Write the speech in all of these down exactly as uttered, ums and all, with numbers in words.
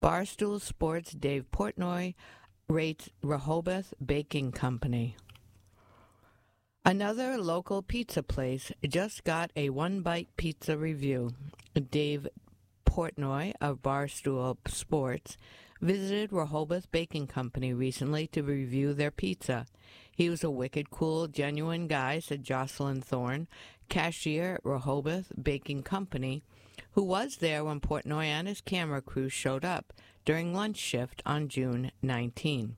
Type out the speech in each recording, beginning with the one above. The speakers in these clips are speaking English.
Barstool Sports' Dave Portnoy rates Rehoboth Baking Company. Another local pizza place just got a one-bite pizza review. Dave Portnoy of Barstool Sports visited Rehoboth Baking Company recently to review their pizza. He was a wicked cool, genuine guy, said Jocelyn Thorne, cashier at Rehoboth Baking Company, who was there when Portnoy and his camera crew showed up during lunch shift on June nineteenth.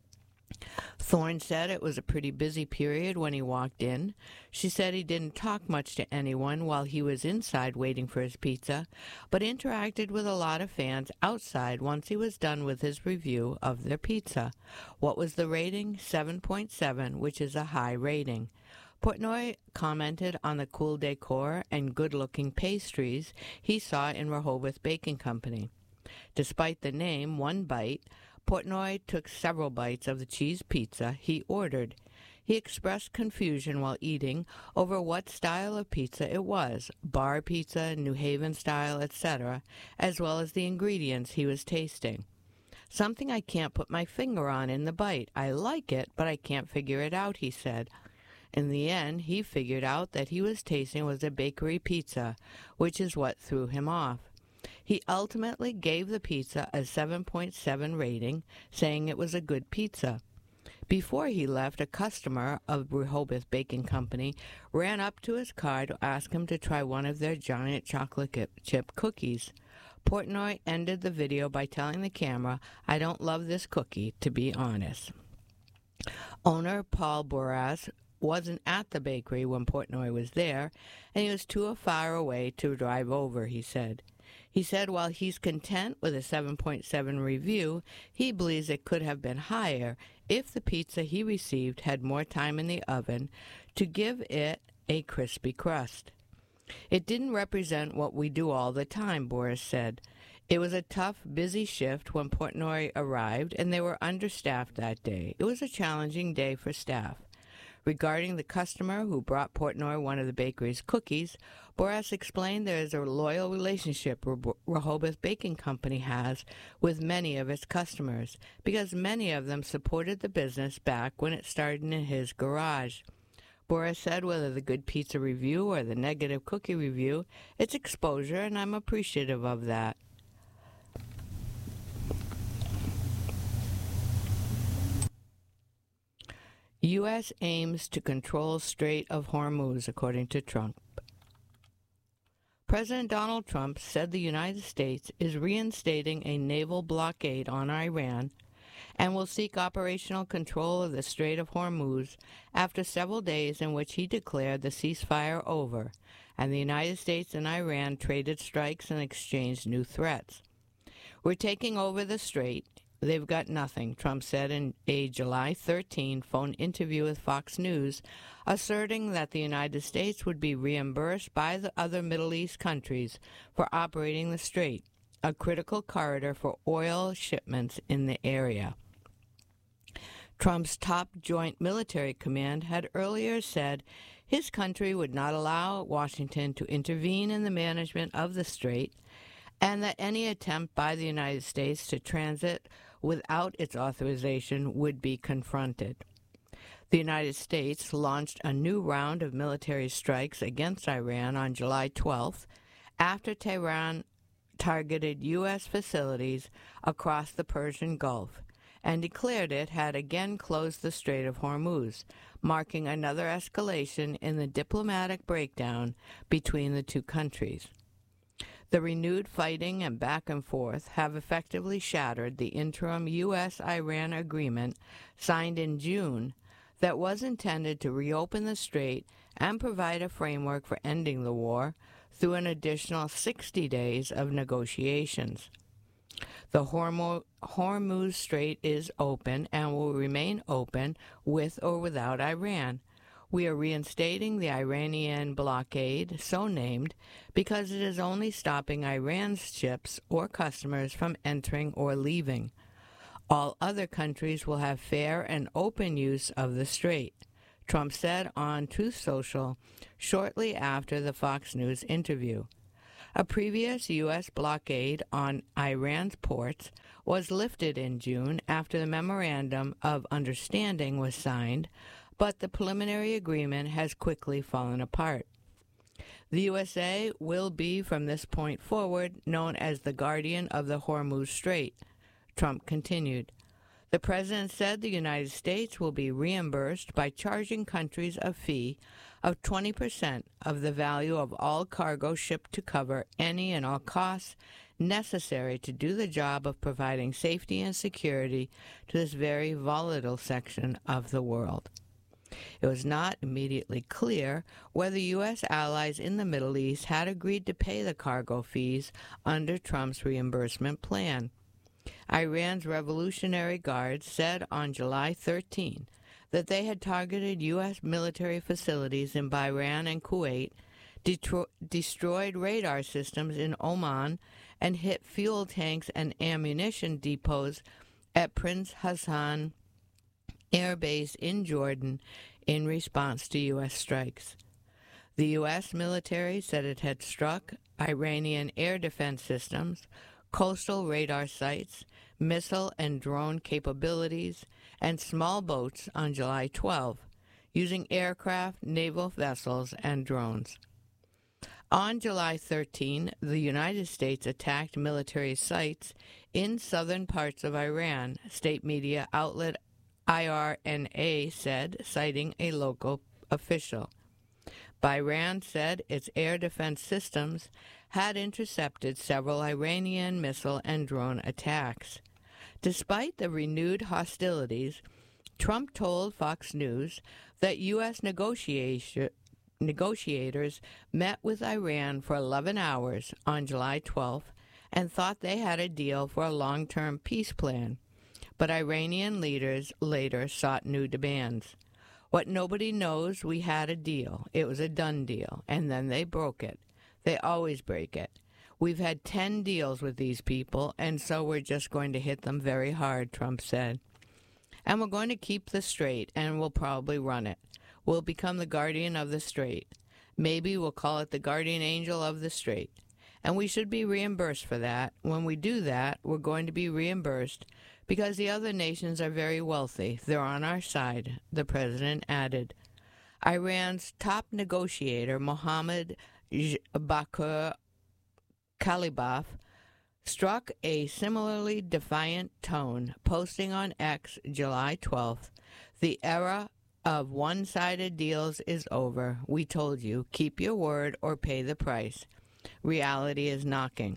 Thorne said it was a pretty busy period when he walked in. She said he didn't talk much to anyone while he was inside waiting for his pizza, but interacted with a lot of fans outside once he was done with his review of their pizza. What was the rating? seven point seven, which is a high rating. Portnoy commented on the cool decor and good-looking pastries he saw in Rehoboth Baking Company. Despite the name, One Bite, Portnoy took several bites of the cheese pizza he ordered. He expressed confusion while eating over what style of pizza it was, bar pizza, New Haven style, et cetera, as well as the ingredients he was tasting. Something I can't put my finger on in the bite. I like it, but I can't figure it out, he said. In the end, he figured out that he was tasting was a bakery pizza, which is what threw him off. He ultimately gave the pizza a seven point seven rating, saying it was a good pizza. Before he left, a customer of Rehoboth Baking Company ran up to his car to ask him to try one of their giant chocolate chip cookies. Portnoy ended the video by telling the camera, "I don't love this cookie, to be honest." Owner Paul Boras wasn't at the bakery when Portnoy was there, and he was too far away to drive over, he said. He said while he's content with a seven point seven review, he believes it could have been higher if the pizza he received had more time in the oven to give it a crispy crust. It didn't represent what we do all the time, Boris said. It was a tough, busy shift when Portnoy arrived, and they were understaffed that day. It was a challenging day for staff. Regarding the customer who brought Portnoy one of the bakery's cookies, Boras explained there is a loyal relationship Rehoboth Baking Company has with many of its customers, because many of them supported the business back when it started in his garage. Boras said whether the good pizza review or the negative cookie review, it's exposure, and I'm appreciative of that. U S aims to control Strait of Hormuz, according to Trump. President Donald Trump said the United States is reinstating a naval blockade on Iran and will seek operational control of the Strait of Hormuz after several days in which he declared the ceasefire over, and the United States and Iran traded strikes and exchanged new threats. We're taking over the strait. They've got nothing, Trump said in a July thirteenth phone interview with Fox News, asserting that the United States would be reimbursed by the other Middle East countries for operating the strait, a critical corridor for oil shipments in the area. Trump's top joint military command had earlier said his country would not allow Washington to intervene in the management of the strait, and that any attempt by the United States to transit without its authorization would be confronted. The United States launched a new round of military strikes against Iran on July twelfth after Tehran targeted U S facilities across the Persian Gulf and declared it had again closed the Strait of Hormuz, marking another escalation in the diplomatic breakdown between the two countries. The renewed fighting and back and forth have effectively shattered the interim U S Iran agreement signed in June that was intended to reopen the strait and provide a framework for ending the war through an additional sixty days of negotiations. The Hormuz Strait is open and will remain open with or without Iran. We are reinstating the Iranian blockade, so named, because it is only stopping Iran's ships or customers from entering or leaving. All other countries will have fair and open use of the strait, Trump said on Truth Social shortly after the Fox News interview. A previous U S blockade on Iran's ports was lifted in June after the Memorandum of Understanding was signed, but the preliminary agreement has quickly fallen apart. The U S A will be, from this point forward, known as the guardian of the Hormuz Strait, Trump continued. The president said the United States will be reimbursed by charging countries a fee of twenty percent of the value of all cargo shipped to cover any and all costs necessary to do the job of providing safety and security to this very volatile section of the world. It was not immediately clear whether U S allies in the Middle East had agreed to pay the cargo fees under Trump's reimbursement plan. Iran's Revolutionary Guard said on July thirteenth that they had targeted U S military facilities in Bahrain and Kuwait, detro- destroyed radar systems in Oman, and hit fuel tanks and ammunition depots at Prince Hassan Air Base in Jordan in response to U S strikes. The U S military said it had struck Iranian air defense systems, coastal radar sites, missile and drone capabilities, and small boats on July twelfth, using aircraft, naval vessels, and drones. On July thirteenth, the United States attacked military sites in southern parts of Iran, state media outlet I R N A said, citing a local official. Bahrain said its air defense systems had intercepted several Iranian missile and drone attacks. Despite the renewed hostilities, Trump told Fox News that U S negotiation, negotiators met with Iran for eleven hours on July twelfth and thought they had a deal for a long-term peace plan. But Iranian leaders later sought new demands. What nobody knows, we had a deal. It was a done deal, and then they broke it. They always break it. We've had ten deals with these people, and so we're just going to hit them very hard, Trump said. And we're going to keep the strait, and we'll probably run it. We'll become the guardian of the strait. Maybe we'll call it the guardian angel of the strait. And we should be reimbursed for that. When we do that, we're going to be reimbursed because the other nations are very wealthy. They're on our side, the president added. Iran's top negotiator, Mohammad Bakr Kalibaf, struck a similarly defiant tone, posting on X July twelfth, "The era of one-sided deals is over. We told you, keep your word or pay the price. Reality is knocking."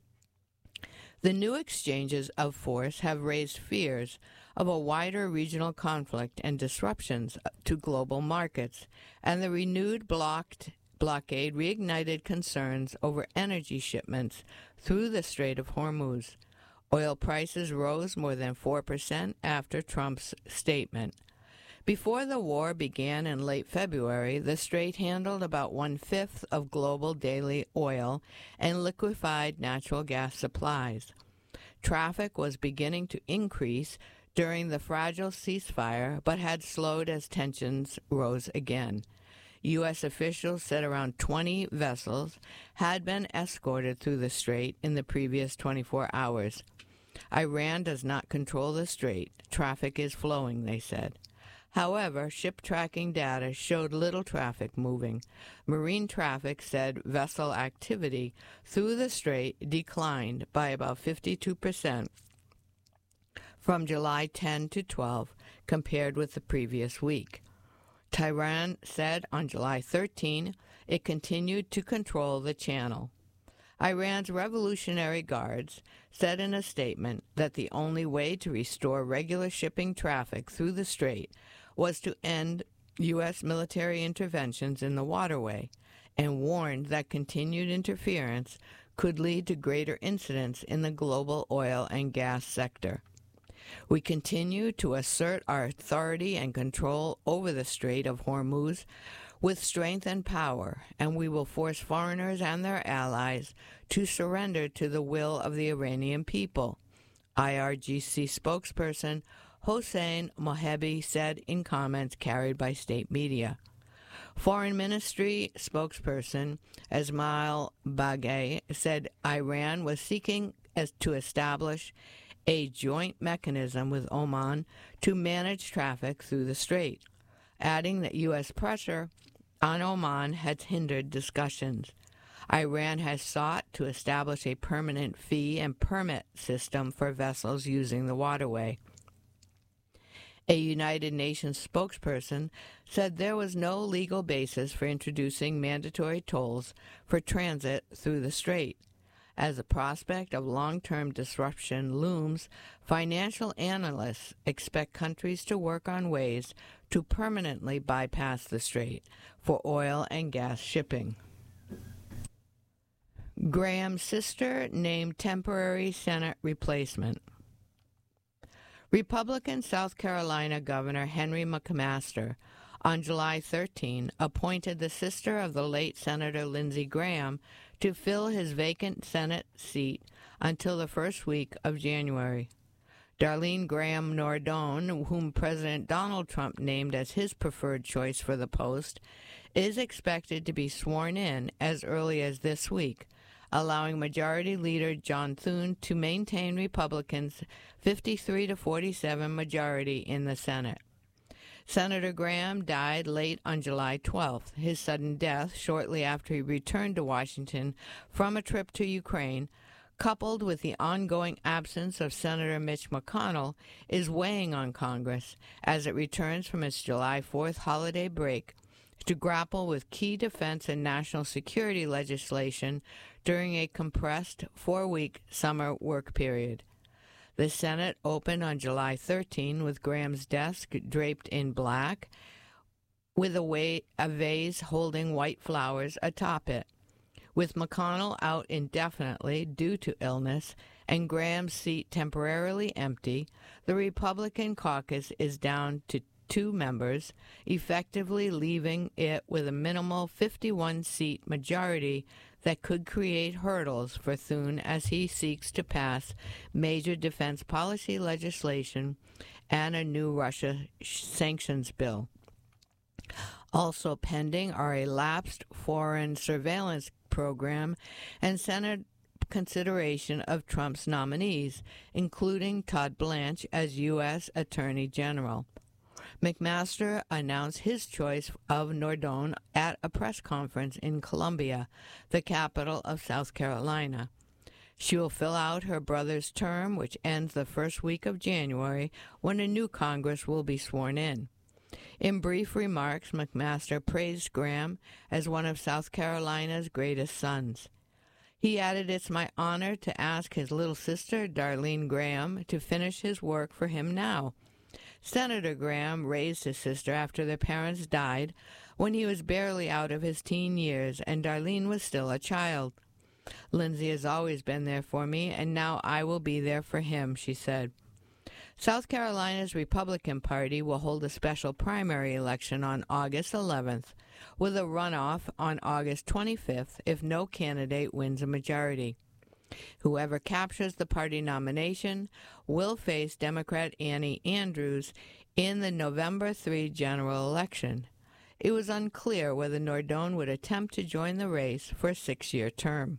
The new exchanges of force have raised fears of a wider regional conflict and disruptions to global markets, and the renewed blocked blockade reignited concerns over energy shipments through the Strait of Hormuz. Oil prices rose more than four percent after Trump's statement. Before the war began in late February, the strait handled about one-fifth of global daily oil and liquefied natural gas supplies. Traffic was beginning to increase during the fragile ceasefire, but had slowed as tensions rose again. U S officials said around twenty vessels had been escorted through the strait in the previous twenty-four hours. Iran does not control the strait. Traffic is flowing, they said. However, ship tracking data showed little traffic moving. Marine traffic said vessel activity through the strait declined by about fifty-two percent from July tenth to twelfth compared with the previous week. Tehran said on July thirteenth it continued to control the channel. Iran's Revolutionary Guards said in a statement that the only way to restore regular shipping traffic through the strait was to end U S military interventions in the waterway, and warned that continued interference could lead to greater incidents in the global oil and gas sector. We continue to assert our authority and control over the Strait of Hormuz with strength and power, and we will force foreigners and their allies to surrender to the will of the Iranian people, I R G C spokesperson Hossein Mohebi said in comments carried by state media. Foreign Ministry spokesperson Ismail Baghai said Iran was seeking as to establish a joint mechanism with Oman to manage traffic through the strait, adding that U S pressure on Oman has hindered discussions. Iran has sought to establish a permanent fee and permit system for vessels using the waterway. A United Nations spokesperson said there was no legal basis for introducing mandatory tolls for transit through the strait. As the prospect of long-term disruption looms, financial analysts expect countries to work on ways to permanently bypass the strait for oil and gas shipping. Graham's sister named temporary Senate replacement. Republican South Carolina Governor Henry McMaster on July thirteenth appointed the sister of the late Senator Lindsey Graham to fill his vacant Senate seat until the first week of January. Darlene Graham Nordone, whom President Donald Trump named as his preferred choice for the post, is expected to be sworn in as early as this week, allowing Majority Leader John Thune to maintain Republicans' fifty-three to forty-seven majority in the Senate. Senator Graham died late on July twelfth. His sudden death, shortly after he returned to Washington from a trip to Ukraine, coupled with the ongoing absence of Senator Mitch McConnell, is weighing on Congress as it returns from its July fourth holiday break to grapple with key defense and national security legislation during a compressed four-week summer work period. The Senate opened on July thirteenth with Graham's desk draped in black, with a, wa- a vase holding white flowers atop it. With McConnell out indefinitely due to illness and Graham's seat temporarily empty, the Republican caucus is down to two members, effectively leaving it with a minimal fifty-one-seat majority that could create hurdles for Thune as he seeks to pass major defense policy legislation and a new Russia sanctions bill. Also pending are a lapsed foreign surveillance program and Senate consideration of Trump's nominees, including Todd Blanche as U S Attorney General. McMaster announced his choice of Nordone at a press conference in Columbia, the capital of South Carolina. She will fill out her brother's term, which ends the first week of January, when a new Congress will be sworn in. In brief remarks, McMaster praised Graham as one of South Carolina's greatest sons. He added, "It's my honor to ask his little sister, Darlene Graham, to finish his work for him now." Senator Graham raised his sister after their parents died when he was barely out of his teen years and Darlene was still a child. "Lindsey has always been there for me, and now I will be there for him," she said. South Carolina's Republican Party will hold a special primary election on August eleventh, with a runoff on August twenty-fifth if no candidate wins a majority. Whoever captures the party nomination will face Democrat Annie Andrews in the November third general election. It was unclear whether Nordone would attempt to join the race for a six-year term.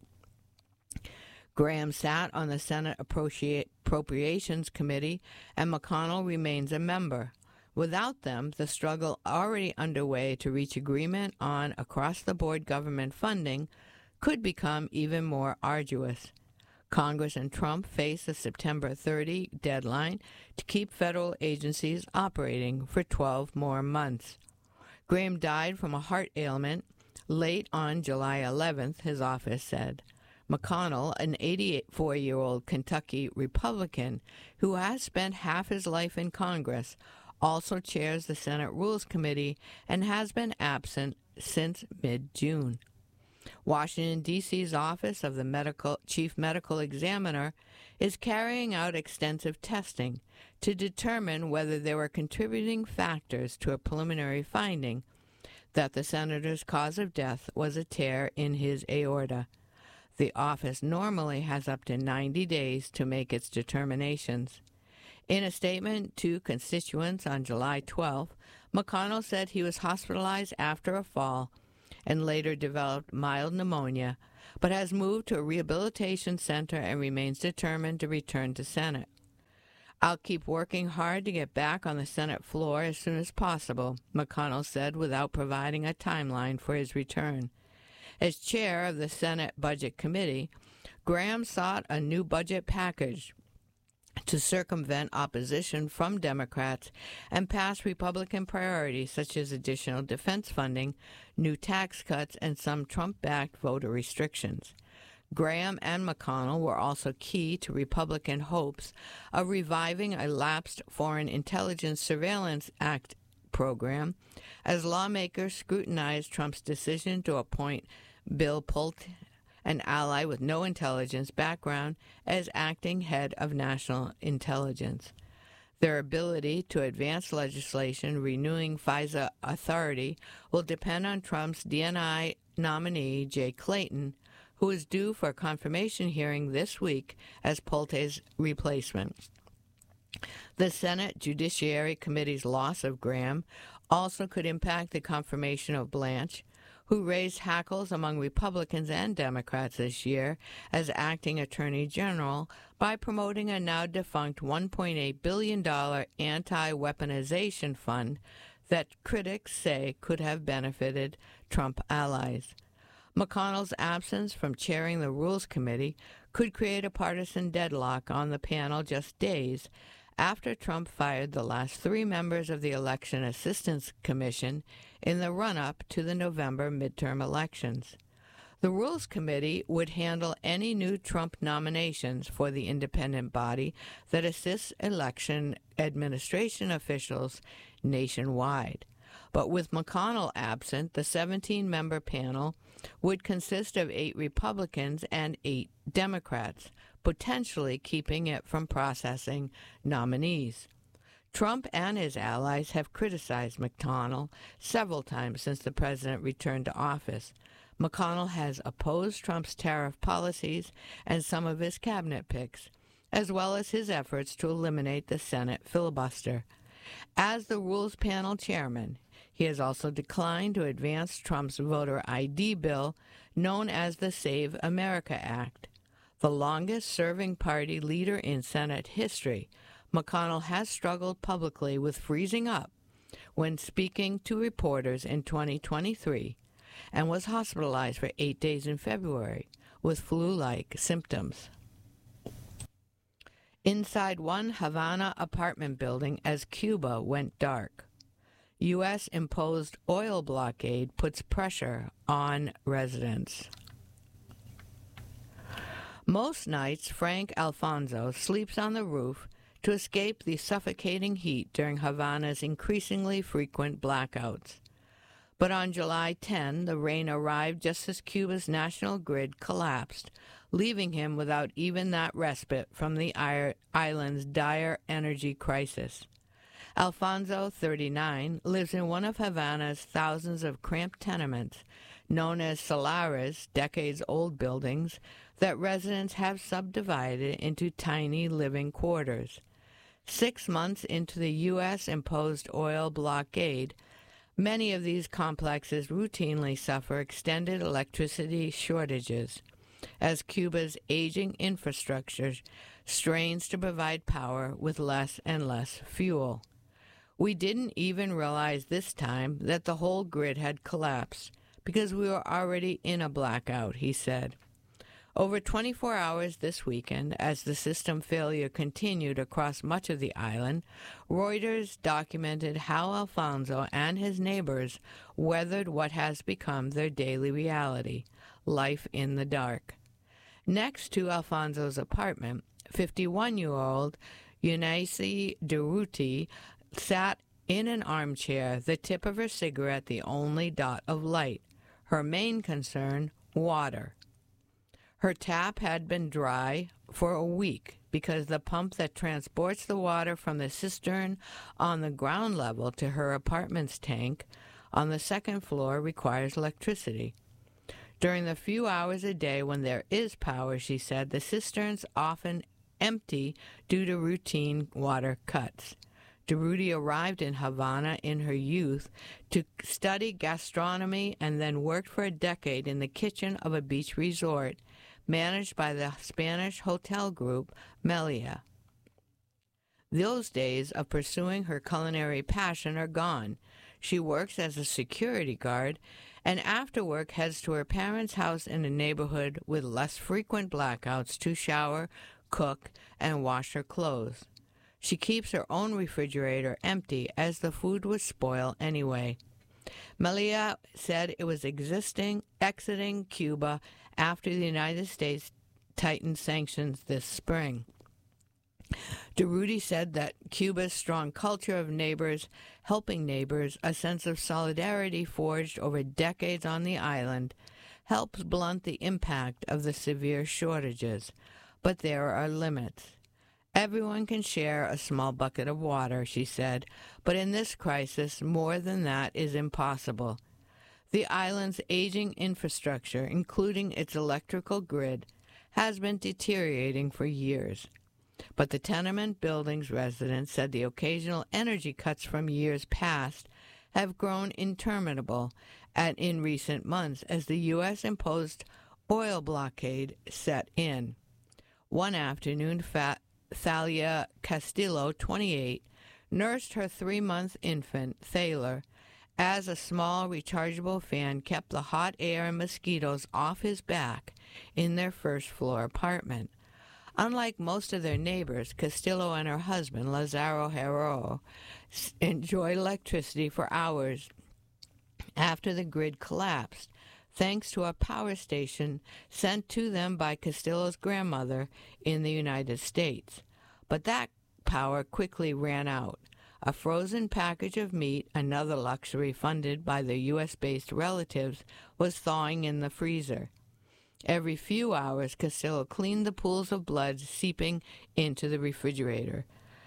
Graham sat on the Senate Appropriations Committee, and McConnell remains a member. Without them, the struggle already underway to reach agreement on across-the-board government funding could become even more arduous. Congress and Trump face a September thirtieth deadline to keep federal agencies operating for twelve more months. Graham died from a heart ailment late on July eleventh, his office said. McConnell, an eighty-four-year-old Kentucky Republican who has spent half his life in Congress, also chairs the Senate Rules Committee and has been absent since mid-June. Washington, D C's Office of the Medical, Chief Medical Examiner is carrying out extensive testing to determine whether there were contributing factors to a preliminary finding that the senator's cause of death was a tear in his aorta. The office normally has up to ninety days to make its determinations. In a statement to constituents on July twelfth, McConnell said he was hospitalized after a fall and later developed mild pneumonia, but has moved to a rehabilitation center and remains determined to return to Senate. "I'll keep working hard to get back on the Senate floor as soon as possible," McConnell said without providing a timeline for his return. As chair of the Senate Budget Committee, Graham sought a new budget package to circumvent opposition from Democrats and pass Republican priorities such as additional defense funding, new tax cuts, and some Trump-backed voter restrictions. Graham and McConnell were also key to Republican hopes of reviving a lapsed Foreign Intelligence Surveillance Act program as lawmakers scrutinized Trump's decision to appoint Bill Pulte, an ally with no intelligence background, as acting head of national intelligence. Their ability to advance legislation renewing FISA authority will depend on Trump's D N I nominee, Jay Clayton, who is due for a confirmation hearing this week as Pulte's replacement. The Senate Judiciary Committee's loss of Graham also could impact the confirmation of Blanche, who raised hackles among Republicans and Democrats this year as acting Attorney General by promoting a now-defunct one point eight billion dollars anti-weaponization fund that critics say could have benefited Trump allies. McConnell's absence from chairing the Rules Committee could create a partisan deadlock on the panel just days after Trump fired the last three members of the Election Assistance Commission in the run-up to the November midterm elections. The Rules Committee would handle any new Trump nominations for the independent body that assists election administration officials nationwide. But with McConnell absent, the seventeen-member panel would consist of eight Republicans and eight Democrats, potentially keeping it from processing nominees. Trump and his allies have criticized McConnell several times since the president returned to office. McConnell has opposed Trump's tariff policies and some of his cabinet picks, as well as his efforts to eliminate the Senate filibuster. As the Rules Panel chairman, he has also declined to advance Trump's voter I D bill, known as the Save America Act. The longest-serving party leader in Senate history, McConnell has struggled publicly with freezing up when speaking to reporters in twenty twenty-three and was hospitalized for eight days in February with flu-like symptoms. Inside one Havana apartment building as Cuba went dark. U S imposed oil blockade puts pressure on residents. Most nights, Frank Alfonso sleeps on the roof to escape the suffocating heat during Havana's increasingly frequent blackouts. But on July tenth, the rain arrived just as Cuba's national grid collapsed, leaving him without even that respite from the island's dire energy crisis. Alfonso, thirty-nine, lives in one of Havana's thousands of cramped tenements, known as solares, decades-old buildings, that residents have subdivided into tiny living quarters. Six months into the U S-imposed oil blockade, many of these complexes routinely suffer extended electricity shortages as Cuba's aging infrastructure strains to provide power with less and less fuel. We didn't even realize this time that the whole grid had collapsed because we were already in a blackout, he said. Over twenty-four hours this weekend, as the system failure continued across much of the island, Reuters documented how Alfonso and his neighbors weathered what has become their daily reality, life in the dark. Next to Alfonso's apartment, fifty-one-year-old Eunice Durruti sat in an armchair, the tip of her cigarette the only dot of light. Her main concern, water. Her tap had been dry for a week because the pump that transports the water from the cistern on the ground level to her apartment's tank on the second floor requires electricity. During the few hours a day when there is power, she said, the cisterns often empty due to routine water cuts. Durruti arrived in Havana in her youth to study gastronomy and then worked for a decade in the kitchen of a beach resort managed by the Spanish hotel group Meliá. Those days of pursuing her culinary passion are gone. She works as a security guard and after work heads to her parents' house in a neighborhood with less frequent blackouts to shower, cook, and wash her clothes. She keeps her own refrigerator empty as the food would spoil anyway. Meliá said it was existing, exiting Cuba after the United States tightened sanctions this spring. Durruti said that Cuba's strong culture of neighbors helping neighbors, a sense of solidarity forged over decades on the island, helps blunt the impact of the severe shortages. But there are limits. Everyone can share a small bucket of water, she said, but in this crisis, more than that is impossible. The island's aging infrastructure, including its electrical grid, has been deteriorating for years. But the tenement building's residents said the occasional energy cuts from years past have grown interminable and in recent months as the U S imposed oil blockade set in. One afternoon, Fa- Thalia Castillo, twenty-eight, nursed her three-month infant, Thaler, as a small rechargeable fan kept the hot air and mosquitoes off his back in their first-floor apartment. Unlike most of their neighbors, Castillo and her husband, Lazaro Herrero, enjoy electricity for hours after the grid collapsed, thanks to a power station sent to them by Castillo's grandmother in the United States. But that power quickly ran out. A frozen package of meat, another luxury funded by the U S-based relatives, was thawing in the freezer. Every few hours, Castillo cleaned the pools of blood seeping into the refrigerator.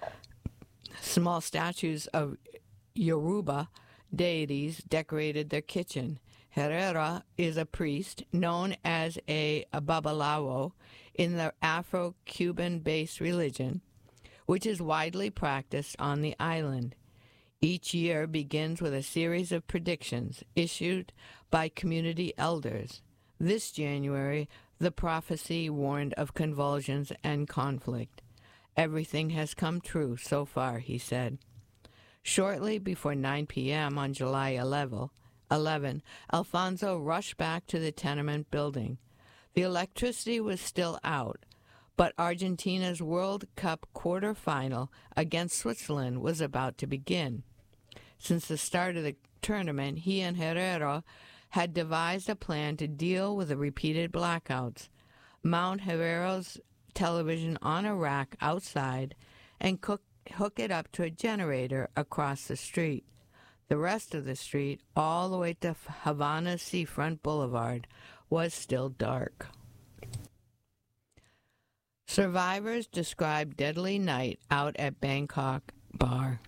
Small statues of Yoruba deities decorated their kitchen. Herrera is a priest known as a, a babalawo in the Afro-Cuban-based religion, which is widely practiced on the island. Each year begins with a series of predictions issued by community elders. This January, the prophecy warned of convulsions and conflict. Everything has come true so far, he said. Shortly before nine p.m. on July eleventh, Alfonso rushed back to the tenement building. The electricity was still out, but Argentina's World Cup quarterfinal against Switzerland was about to begin. Since the start of the tournament, he and Herrera had devised a plan to deal with the repeated blackouts, mount Herrera's television on a rack outside, and cook, hook it up to a generator across the street. The rest of the street, all the way to Havana's Seafront Boulevard, was still dark. Survivors describe deadly night out at Bangkok bar.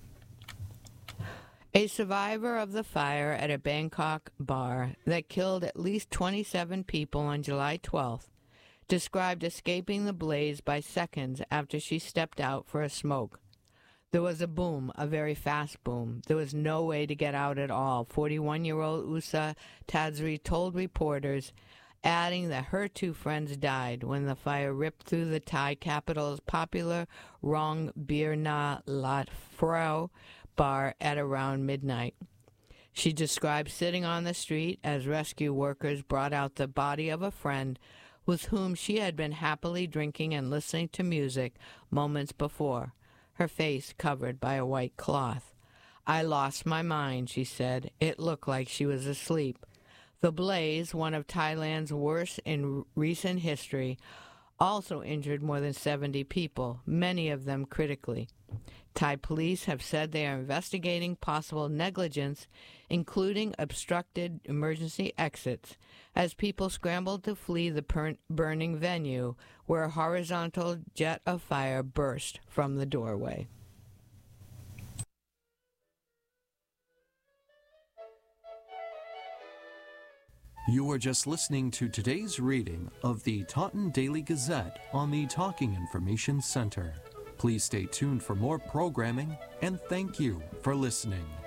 A survivor of the fire at a Bangkok bar that killed at least twenty-seven people on July twelfth described escaping the blaze by seconds after she stepped out for a smoke. There was a boom, a very fast boom. There was no way to get out at all, forty-one-year-old Usa Tadzri told reporters, adding that her two friends died when the fire ripped through the Thai capital's popular Rong Bir Na Lat Phrao bar at around midnight. She described sitting on the street as rescue workers brought out the body of a friend with whom she had been happily drinking and listening to music moments before, her face covered by a white cloth. I lost my mind, she said. It looked like she was asleep. The blaze, one of Thailand's worst in recent history, also injured more than seventy people, many of them critically. Thai police have said they are investigating possible negligence, including obstructed emergency exits, as people scrambled to flee the per- burning venue where a horizontal jet of fire burst from the doorway. You were just listening to today's reading of the Taunton Daily Gazette on the Talking Information Center. Please stay tuned for more programming, and thank you for listening.